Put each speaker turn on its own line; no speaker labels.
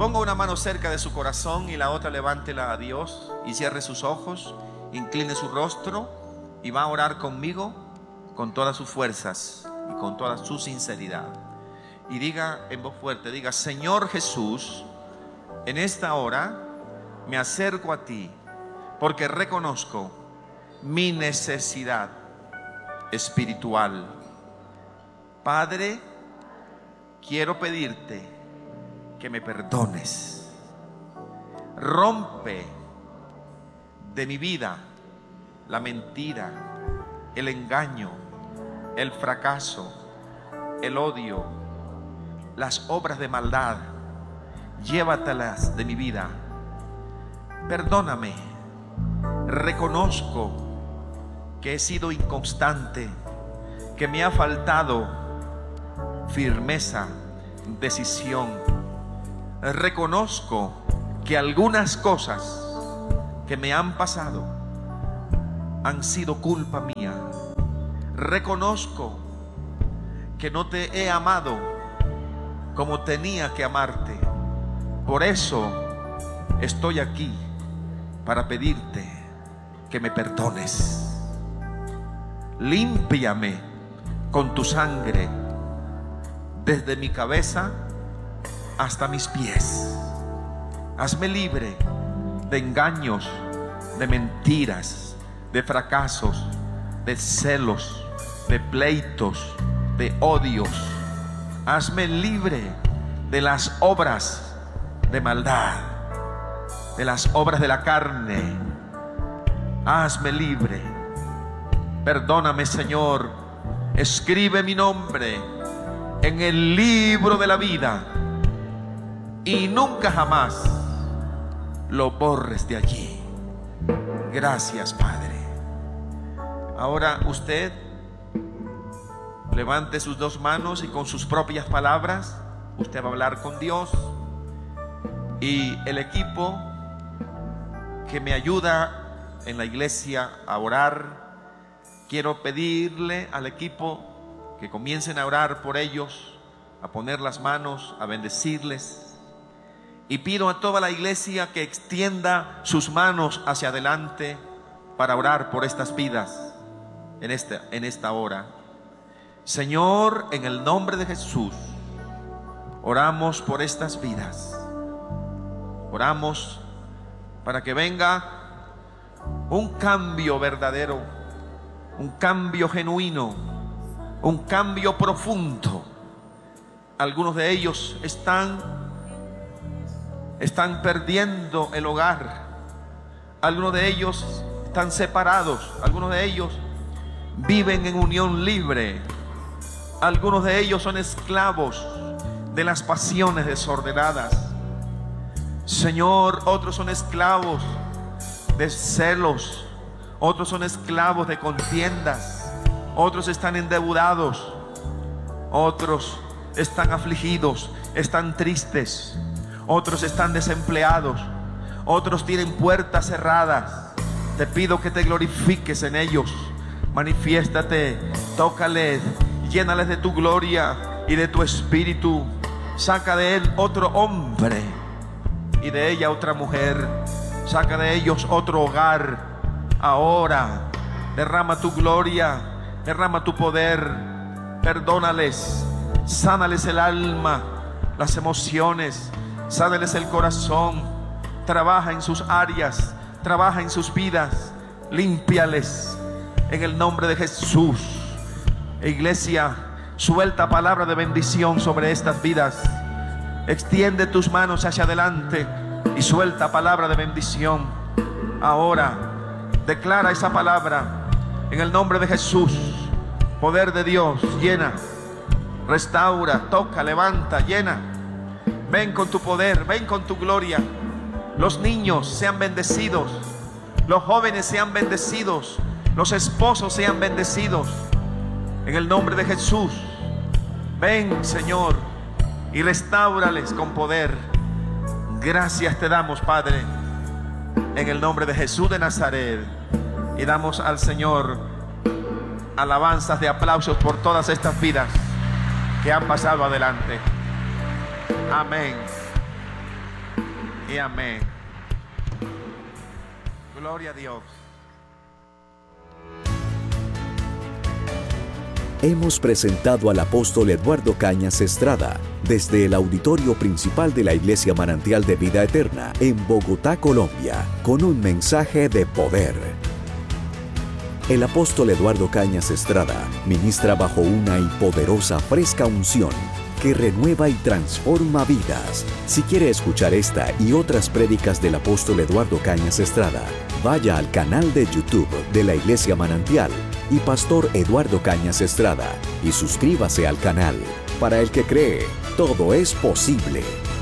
Ponga una mano cerca de su corazón y la otra levántela a Dios y cierre sus ojos, incline su rostro y va a orar conmigo con todas sus fuerzas y con toda su sinceridad. Y diga en voz fuerte, diga: Señor Jesús, en esta hora me acerco a ti porque reconozco mi necesidad espiritual. Padre, quiero pedirte que me perdones. Rompe de mi vida la mentira, el engaño, el fracaso, el odio, las obras de maldad. Llévatelas de mi vida. Perdóname. Reconozco que he sido inconstante, que me ha faltado firmeza, decisión. Reconozco que algunas cosas que me han pasado han sido culpa mía. Reconozco que no te he amado como tenía que amarte. Por eso estoy aquí para pedirte que me perdones. Límpiame con tu sangre desde mi cabeza hasta mis pies. Hazme libre de engaños, de mentiras, de fracasos, de celos, de pleitos, de odios. Hazme libre de las obras de maldad, de las obras de la carne. Hazme libre. Perdóname, Señor. Escribe mi nombre en el libro de la vida y nunca jamás lo borres de allí. Gracias, Padre. Ahora usted levante sus dos manos y con sus propias palabras usted va a hablar con Dios. Y el equipo que me ayuda en la iglesia a orar, quiero pedirle al equipo que comiencen a orar por ellos, a poner las manos, a bendecirles. Y pido a toda la iglesia que extienda sus manos hacia adelante para orar por estas vidas en esta hora. Señor, en el nombre de Jesús, oramos por estas vidas. Oramos para que venga un cambio verdadero, un cambio genuino, un cambio profundo. Algunos de ellos están perdiendo el hogar. Algunos de ellos están separados. Algunos de ellos viven en unión libre. Algunos de ellos son esclavos de las pasiones desordenadas. Señor, otros son esclavos de celos. Otros son esclavos de contiendas. Otros están endeudados. Otros están afligidos, están tristes. Otros están desempleados. Otros tienen puertas cerradas. Te pido que te glorifiques en ellos. Manifiéstate, tócales, llénales de tu gloria y de tu espíritu. Saca de él otro hombre y de ella otra mujer. Saca de ellos otro hogar. Ahora derrama tu gloria, derrama tu poder. Perdónales, sánales el alma, las emociones, sánales el corazón. Trabaja en sus áreas, trabaja en sus vidas. Límpiales en el nombre de Jesús. Iglesia, suelta palabra de bendición sobre estas vidas. Extiende tus manos hacia adelante y suelta palabra de bendición. Ahora declara esa palabra en el nombre de Jesús. Poder de Dios, llena, restaura, toca, levanta, llena. Ven con tu poder, ven con tu gloria. Los niños sean bendecidos, los jóvenes sean bendecidos, los esposos sean bendecidos en el nombre de Jesús. Ven, Señor, y restáurales con poder. Gracias te damos, Padre, en el nombre de Jesús de Nazaret. Y damos al Señor alabanzas de aplausos por todas estas vidas que han pasado adelante. Amén. y amén. Gloria a Dios.
Hemos presentado al apóstol Eduardo Cañas Estrada desde el auditorio principal de la Iglesia Manantial de Vida Eterna en Bogotá, Colombia, con un mensaje de poder. El apóstol Eduardo Cañas Estrada ministra bajo una y poderosa fresca unción que renueva y transforma vidas. Si quiere escuchar esta y otras prédicas del apóstol Eduardo Cañas Estrada, vaya al canal de YouTube de la Iglesia Manantial y Pastor Eduardo Cañas Estrada y suscríbase al canal. Para el que cree, todo es posible.